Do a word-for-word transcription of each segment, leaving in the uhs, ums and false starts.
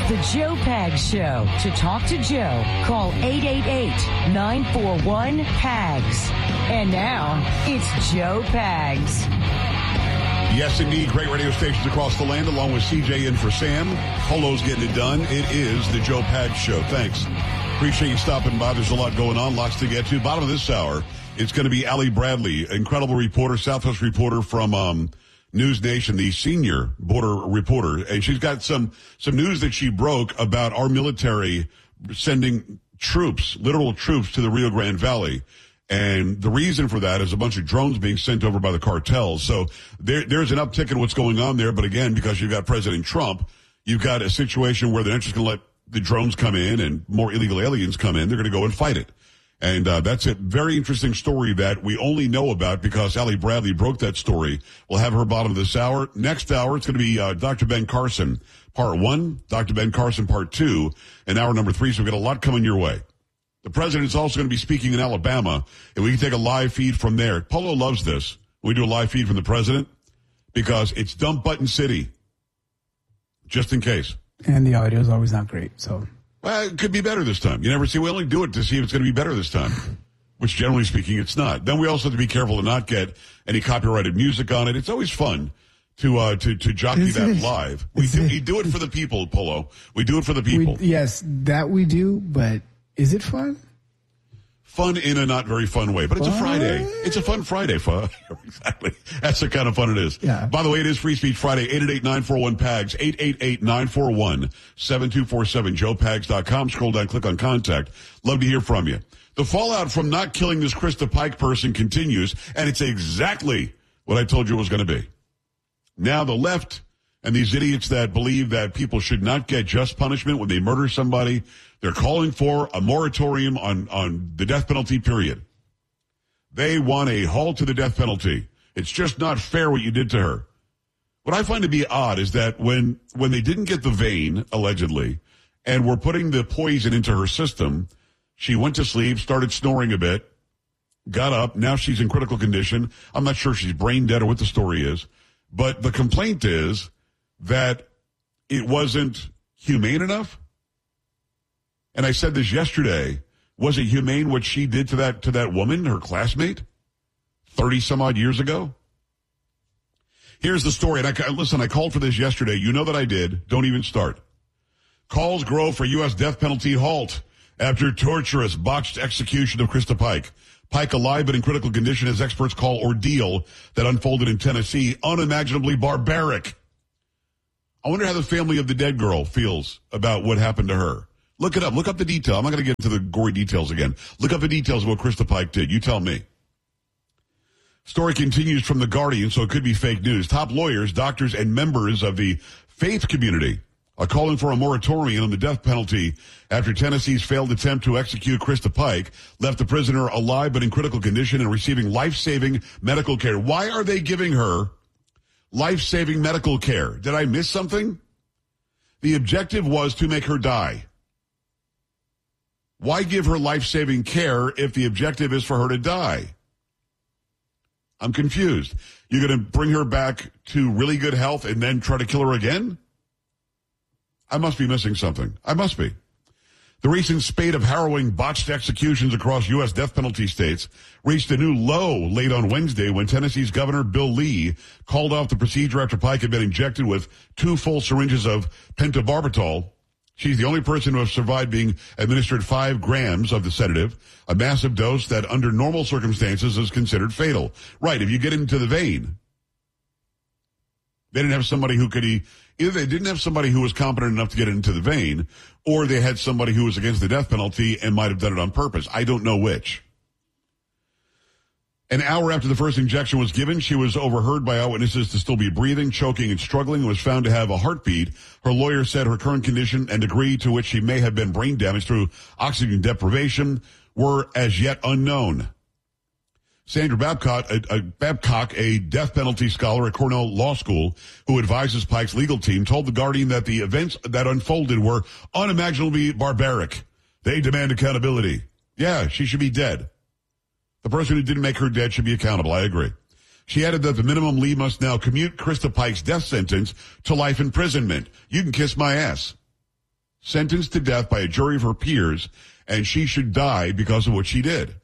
The Joe Pags Show. To talk to Joe, call eight eight eight, nine four one, P A G S. And now, it's Joe Pags. Yes, indeed. Great radio stations across the land, along with C J in for Sam. Polo's getting it done. It is the Joe Pags Show. Thanks. Appreciate you stopping by. There's a lot going on, lots to get to. Bottom of this hour, it's going to be Allie Bradley, incredible reporter, Southwest reporter from um, News Nation, the senior border reporter. And she's got some, some news that she broke about our military sending troops, literal troops, to the Rio Grande Valley. And the reason for that is a bunch of drones being sent over by the cartels. So there, there's an uptick in what's going on there. But again, because you've got President Trump, you've got a situation where they're not just going to let the drones come in and more illegal aliens come in. They're going to go and fight it. And uh, that's a very interesting story that we only know about because Allie Bradley broke that story. We'll have her bottom of this hour. Next hour, it's going to be uh, Doctor Ben Carson, part one, Doctor Ben Carson, part two, and hour number three. So we've got a lot coming your way. The president is also going to be speaking in Alabama, and we can take a live feed from there. Polo loves this. We do a live feed from the president because it's dump button city, just in case. And the audio is always not great, so. Well, it could be better this time. You never see. We only do it to see if it's going to be better this time, which generally speaking, it's not. Then we also have to be careful to not get any copyrighted music on it. It's always fun to uh, to to jockey that it, live. We do, we do it for the people, Polo. We do it for the people. We, yes, that we do, but is it fun? Fun in a not very fun way, but it's what? a Friday. It's a fun Friday, fun. Exactly. That's the kind of fun it is. Yeah. By the way, it is Free Speech Friday, eight eight eight, nine four one, P A G S, eight eight eight, nine four one, seven two four seven, joe pags dot com. Scroll down, click on contact. Love to hear from you. The fallout from not killing this Krista Pike person continues, and it's exactly what I told you it was going to be. Now the left and these idiots that believe that people should not get just punishment when they murder somebody, they're calling for a moratorium on, on the death penalty, period. They want a halt to the death penalty. It's just not fair what you did to her. What I find to be odd is that when, when they didn't get the vein, allegedly, and were putting the poison into her system, she went to sleep, started snoring a bit, got up. Now she's in critical condition. I'm not sure if she's brain dead or what the story is. But the complaint is that it wasn't humane enough. And I said this yesterday. Was it humane what she did to that to that woman, her classmate, thirty some odd years ago? Here's the story. And I listen, I called for this yesterday. You know that I did. Don't even start. Calls grow for U S death penalty halt after torturous botched execution of Krista Pike. Pike alive but in critical condition, as experts call ordeal that unfolded in Tennessee unimaginably barbaric. I wonder how the family of the dead girl feels about what happened to her. Look it up. Look up the detail. I'm not going to get into the gory details again. Look up the details of what Krista Pike did. You tell me. Story continues from The Guardian, so it could be fake news. Top lawyers, doctors, and members of the faith community are calling for a moratorium on the death penalty after Tennessee's failed attempt to execute Krista Pike left the prisoner alive but in critical condition and receiving life-saving medical care. Why are they giving her life-saving medical care? Did I miss something? The objective was to make her die. Why give her life-saving care if the objective is for her to die? I'm confused. You're going to bring her back to really good health and then try to kill her again? I must be missing something. I must be. The recent spate of harrowing botched executions across U S death penalty states reached a new low late on Wednesday when Tennessee's Governor Bill Lee called off the procedure after Pike had been injected with two full syringes of pentobarbital. She's the only person to have survived being administered five grams of the sedative, a massive dose that under normal circumstances is considered fatal. Right, if you get into the vein. They didn't have somebody who could, either they didn't have somebody who was competent enough to get into the vein, or they had somebody who was against the death penalty and might have done it on purpose. I don't know which. An hour after the first injection was given, she was overheard by eyewitnesses to still be breathing, choking, and struggling, and was found to have a heartbeat. Her lawyer said her current condition and degree to which she may have been brain damaged through oxygen deprivation were as yet unknown. Sandra Babcock a, a, Babcock, a death penalty scholar at Cornell Law School who advises Pike's legal team, told The Guardian that the events that unfolded were unimaginably barbaric. They demand accountability. Yeah, she should be dead. The person who didn't make her dead should be accountable. I agree. She added that the minimum Lee must now commute Krista Pike's death sentence to life imprisonment. You can kiss my ass. sentenced to death by a jury of her peers, and she should die because of what she did.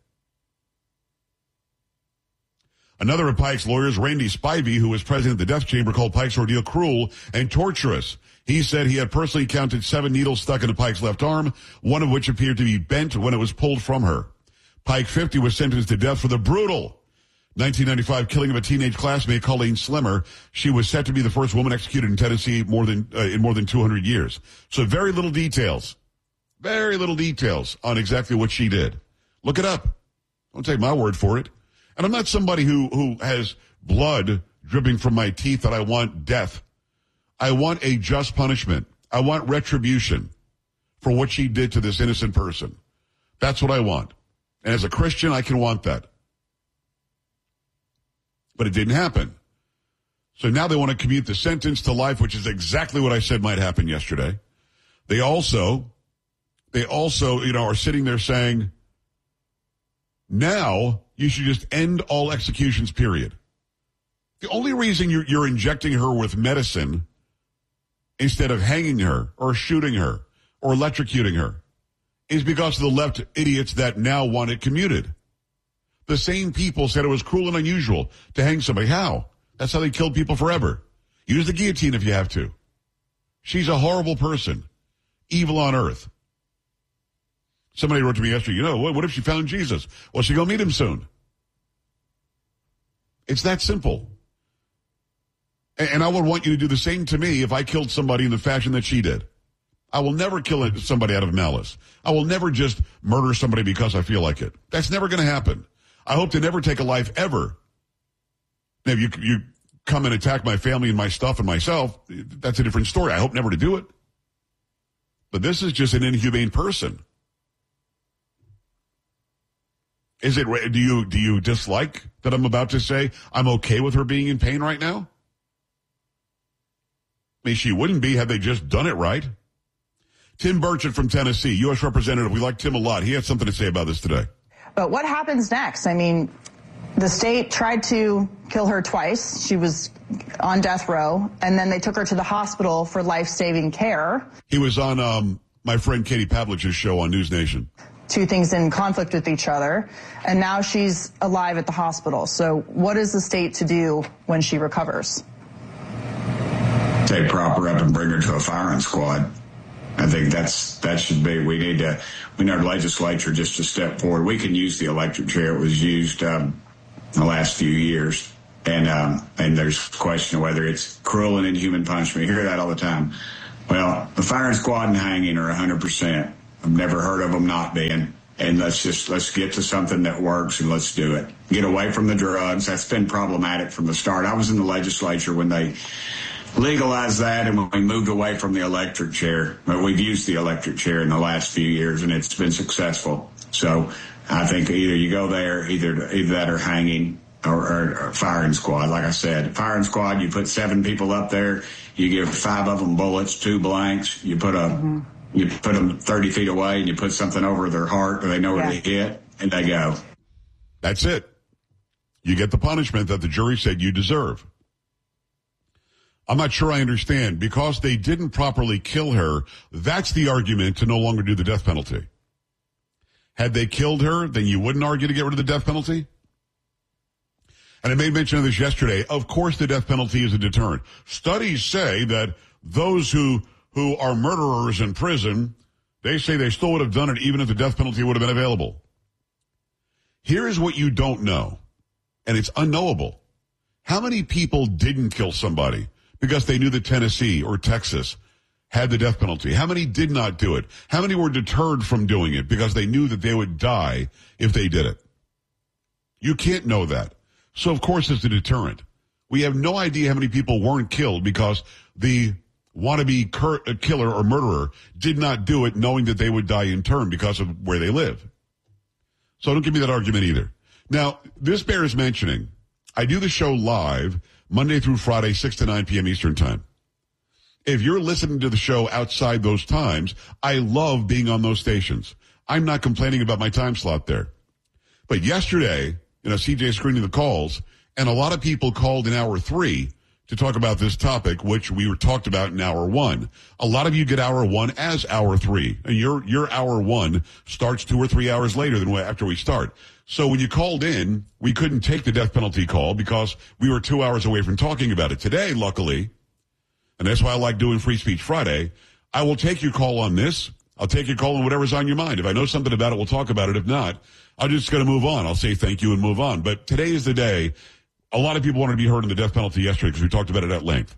Another of Pike's lawyers, Randy Spivey, who was president of the death chamber, called Pike's ordeal cruel and torturous. He said he had personally counted seven needles stuck into Pike's left arm, one of which appeared to be bent when it was pulled from her. Pike, fifty, was sentenced to death for the brutal nineteen ninety-five killing of a teenage classmate, Colleen Slimmer. She was set to be the first woman executed in Tennessee more than uh, in more than two hundred years. So very little details, very little details on exactly what she did. Look it up. Don't take my word for it. And I'm not somebody who, who has blood dripping from my teeth that I want death. I want a just punishment. I want retribution for what she did to this innocent person. That's what I want. And as a Christian, I can want that. But it didn't happen. So now they want to commute the sentence to life, which is exactly what I said might happen yesterday. They also, they also, you know, are sitting there saying, now you should just end all executions, period. The only reason you're, you're injecting her with medicine instead of hanging her or shooting her or electrocuting her is because of the left idiots that now want it commuted. The same people said it was cruel and unusual to hang somebody. How? That's how they killed people forever. Use the guillotine if you have to. She's a horrible person. Evil on earth. Somebody wrote to me yesterday, you know, what, what if she found Jesus? Well, she'll go meet him soon. It's that simple. And, and I would want you to do the same to me if I killed somebody in the fashion that she did. I will never kill somebody out of malice. I will never just murder somebody because I feel like it. That's never going to happen. I hope to never take a life ever. Now, if you, you come and attack my family and my stuff and myself, that's a different story. I hope never to do it. But this is just an inhumane person. Is it, do you, do you dislike that I'm about to say I'm okay with her being in pain right now? I mean, she wouldn't be had they just done it right. Tim Burchett from Tennessee, U S Representative. We like Tim a lot. He had something to say about this today. But what happens next? I mean, the state tried to kill her twice. She was on death row, and then they took her to the hospital for life-saving care. He was on um, my friend Katie Pavlich's show on News Nation. Two things in conflict with each other, and now she's alive at the hospital. So what is the state to do when she recovers? Take prop her up and bring her to a firing squad. I think that's that should be. We need to. We need our legislature just to step forward. We can use the electric chair. It was used um, the last few years, and um, and there's a question of whether it's cruel and inhuman punishment. You hear that all the time. Well, the firing squad and hanging are one hundred percent. I've never heard of them not being. And let's just, let's get to something that works and let's do it. Get away from the drugs. That's been problematic from the start. I was in the legislature when they legalized that and when we moved away from the electric chair. But we've used the electric chair in the last few years and it's been successful. So I think either you go there, either, either that or hanging or, or, or firing squad. Like I said, firing squad, you put seven people up there, you give five of them bullets, two blanks, you put a, mm-hmm. You put them thirty feet away and you put something over their heart or they know where yeah. they hit and they go. That's it. You get the punishment that the jury said you deserve. I'm not sure I understand. Because they didn't properly kill her, that's the argument to no longer do the death penalty. Had they killed her, then you wouldn't argue to get rid of the death penalty? And I made mention of this yesterday. Of course the death penalty is a deterrent. Studies say that those who who are murderers in prison, they say they still would have done it even if the death penalty would have been available. Here's what you don't know, and it's unknowable. How many people didn't kill somebody because they knew that Tennessee or Texas had the death penalty? How many did not do it? How many were deterred from doing it because they knew that they would die if they did it? You can't know that. So, of course, it's a deterrent. We have no idea how many people weren't killed because the wannabe cur- killer or murderer did not do it knowing that they would die in turn because of where they live. So don't give me that argument either. Now, this bears mentioning. I do the show live Monday through Friday, six to nine p.m. Eastern Time. If you're listening to the show outside those times, I love being on those stations. I'm not complaining about my time slot there. But yesterday, you know, C J screening the calls, and a lot of people called in hour three to talk about this topic, which we were talked about in hour one. A lot of you get hour one as hour three, and your your hour one starts two or three hours later than after we start. So when you called in, we couldn't take the death penalty call because we were two hours away from talking about it. Today, luckily, and that's why I like doing Free Speech Friday, I will take your call on this. I'll take your call on whatever's on your mind. If I know something about it, we'll talk about it. If not, I'm just going to move on. I'll say thank you and move on. But today is the day. A lot of people wanted to be heard on the death penalty yesterday because we talked about it at length.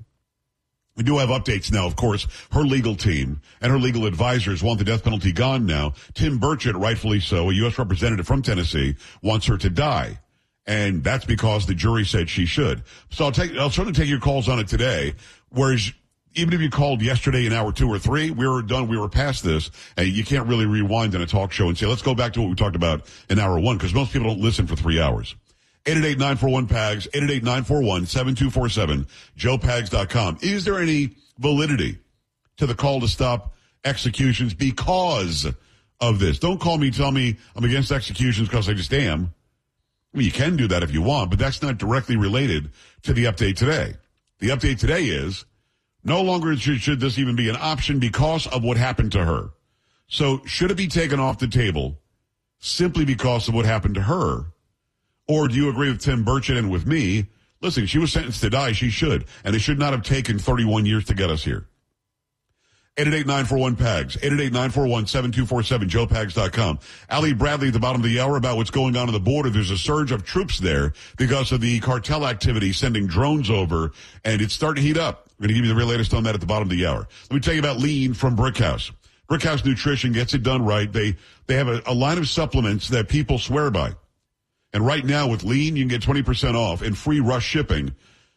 We do have updates now, of course. Her legal team and her legal advisors want the death penalty gone now. Tim Burchett, rightfully so, a U S representative from Tennessee, wants her to die. And that's because the jury said she should. So I'll take, I'll certainly take your calls on it today. Whereas even if you called yesterday in hour two or three, we were done, we were past this, and you can't really rewind in a talk show and say, let's go back to what we talked about in hour one, because most people don't listen for three hours. eight eight eight, nine four one, P A G S, eight eight eight, nine four one, seven two four seven, joe pags dot com. Is there any validity to the call to stop executions because of this? Don't call me, tell me I'm against executions because I just am. I mean, you can do that if you want, but that's not directly related to the update today. The update today is no longer should, should this even be an option because of what happened to her. So should it be taken off the table simply because of what happened to her? Or do you agree with Tim Burchett and with me? Listen, she was sentenced to die. She should. And it should not have taken thirty-one years to get us here. eight eight eight, nine four one, P A G S. eight eight eight, nine four one, seven two four seven, joe pags dot com. Ali Bradley at the bottom of the hour about what's going on at the border. There's a surge of troops there because of the cartel activity, sending drones over, and it's starting to heat up. We're going to give you the very latest on that at the bottom of the hour. Let me tell you about Lean from Brickhouse. Brickhouse Nutrition gets it done right. They, they have a, a line of supplements that people swear by. And right now with Lean, you can get twenty percent off and free rush shipping.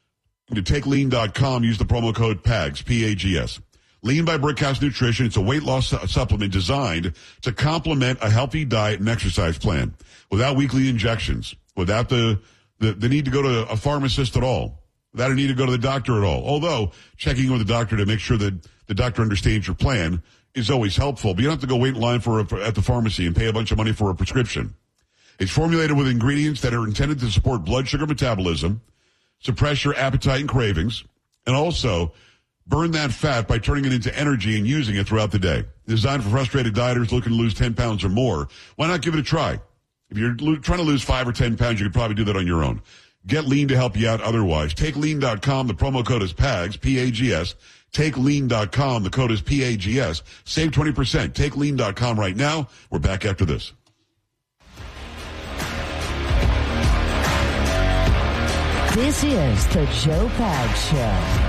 To take lean dot com, use the promo code P A G S, P A G S. Lean by Brickhouse Nutrition. It's a weight loss su- supplement designed to complement a healthy diet and exercise plan without weekly injections, without the, the, the need to go to a pharmacist at all, without a need to go to the doctor at all. Although checking with the doctor to make sure that the doctor understands your plan is always helpful, but you don't have to go wait in line for, a, for at the pharmacy and pay a bunch of money for a prescription. It's formulated with ingredients that are intended to support blood sugar metabolism, suppress your appetite and cravings, and also burn that fat by turning it into energy and using it throughout the day. Designed for frustrated dieters looking to lose ten pounds or more. Why not give it a try? If you're lo- trying to lose five or ten pounds, you could probably do that on your own. Get Lean to help you out otherwise. Take lean dot com. The promo code is P A G S, P A G S. Take lean dot com. The code is P A G S. Save twenty percent. Take lean dot com right now. We're back after this. This is the Joe Pags Show.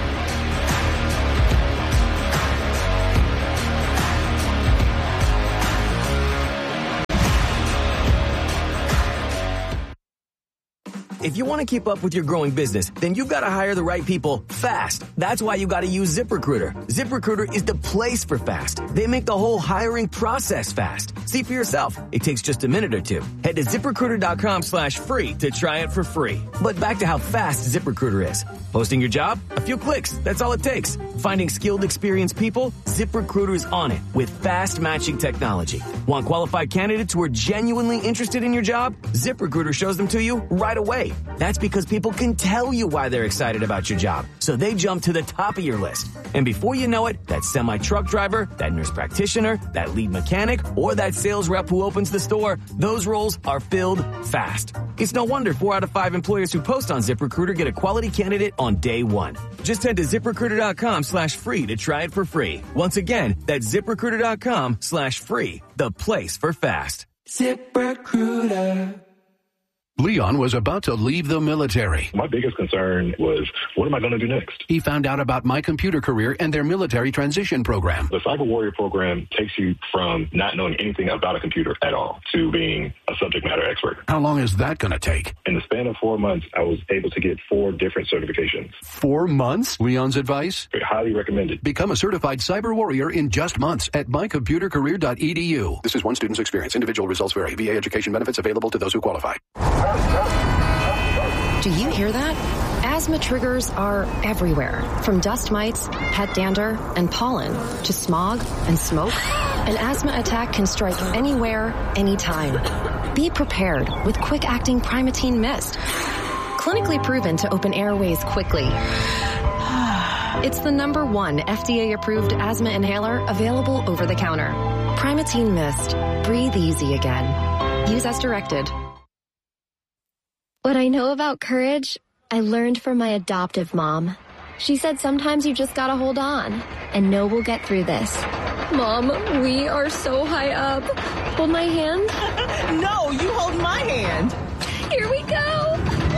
If you want to keep up with your growing business, then you've got to hire the right people fast. That's why you got to use ZipRecruiter. ZipRecruiter is the place for fast. They make the whole hiring process fast. See for yourself. It takes just a minute or two. Head to ZipRecruiter.com slash free to try it for free. But back to how fast ZipRecruiter is. Posting your job? A few clicks. That's all it takes. Finding skilled, experienced people? ZipRecruiter is on it with fast matching technology. Want qualified candidates who are genuinely interested in your job? ZipRecruiter shows them to you right away. That's because people can tell you why they're excited about your job, so they jump to the top of your list. And before you know it, that semi-truck driver, that nurse practitioner, that lead mechanic, or that sales rep who opens the store, those roles are filled fast. It's no wonder four out of five employers who post on ZipRecruiter get a quality candidate on day one. Just head to ZipRecruiter.com slash free to try it for free. Once again, that's ZipRecruiter.com slash free, the place for fast. ZipRecruiter. Leon was about to leave the military. My biggest concern was, what am I going to do next? He found out about My Computer Career and their military transition program. The Cyber Warrior program takes you from not knowing anything about a computer at all to being a subject matter expert. How long is that going to take? In the span of four months, I was able to get four different certifications. Four months? Leon's advice? Highly recommended. Become a certified cyber warrior in just months at my computer career dot e d u. This is one student's experience. Individual results vary. V A education benefits available to those who qualify. Do you hear that? Asthma triggers are everywhere, from dust mites, pet dander, and pollen, to smog and smoke. An asthma attack can strike anywhere, anytime. Be prepared with quick-acting Primatene Mist. Clinically proven to open airways quickly It's the number one F D A-approved asthma inhaler available over the counter. Primatene Mist. Breathe easy again. Use as directed. What I know about courage, I learned from my adoptive mom. She said sometimes you just gotta hold on and know we'll get through this. Mom, we are so high up. Hold my hand. No, you hold my hand. Here we go.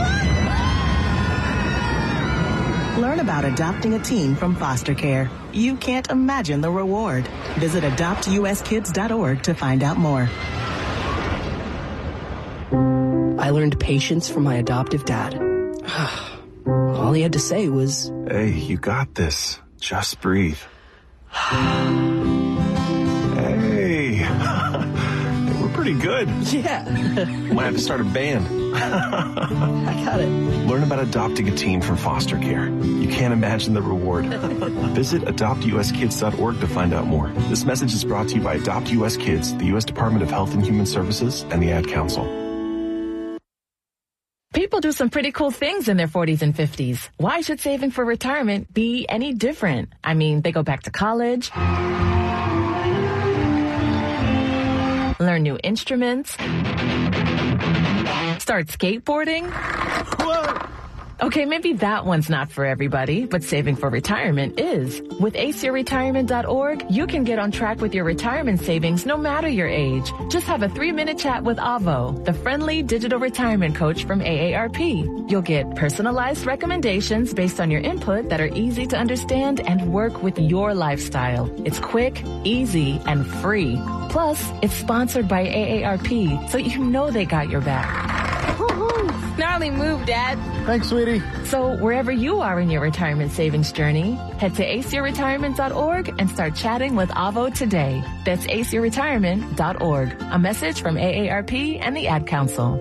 Learn about adopting a teen from foster care. You can't imagine the reward. Visit adopt u s kids dot org to find out more. I learned patience from my adoptive dad. All he had to say was, "Hey, you got this. Just breathe." Hey, we're pretty good. Yeah. Might have to start a band. I got it. Learn about adopting a teen from foster care. You can't imagine the reward. Visit adopt u s kids dot org to find out more. This message is brought to you by Adopt U S Kids, the U S Department of Health and Human Services, and the Ad Council. People do some pretty cool things in their forties and fifties. Why should saving for retirement be any different? I mean, they go back to college, learn new instruments, start skateboarding. Whoa. Okay, maybe that one's not for everybody, but saving for retirement is. With ace your retirement dot org, you can get on track with your retirement savings no matter your age. Just have a three-minute chat with Avo, the friendly digital retirement coach from A A R P. You'll get personalized recommendations based on your input that are easy to understand and work with your lifestyle. It's quick, easy, and free. Plus, it's sponsored by A A R P, so you know they got your back. Gnarly move, Dad. Thanks, sweetie. So wherever you are in your retirement savings journey, head to ace your retirement dot org and start chatting with Avo today. That's ace your retirement dot org. A message from A A R P and the Ad Council.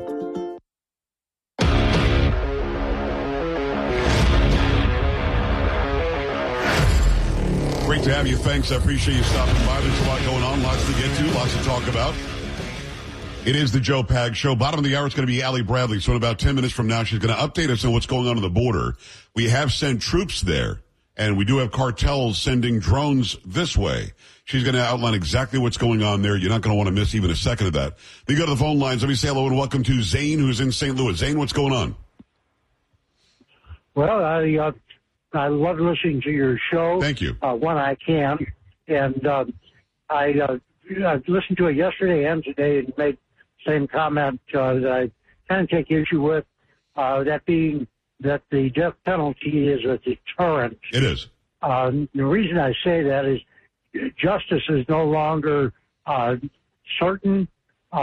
Great to have you. Thanks. I appreciate you stopping by. There's a lot going on, lots to get to, lots to talk about. It is the Joe Pags Show. Bottom of the hour is going to be Allie Bradley. So in about ten minutes from now, she's going to update us on what's going on on the border. We have sent troops there, and we do have cartels sending drones this way. She's going to outline exactly what's going on there. You're not going to want to miss even a second of that. We go to the phone lines. Let me say hello and welcome to Zane, who's in Saint Louis. Zane, what's going on? Well, I uh, I love listening to your show. Thank you. Uh, when I can. And uh, I, uh, I listened to it yesterday and today and made same comment uh, that I kind of take issue with, uh, that being that the death penalty is a deterrent. It is. Uh, the reason I say that is justice is no longer uh, certain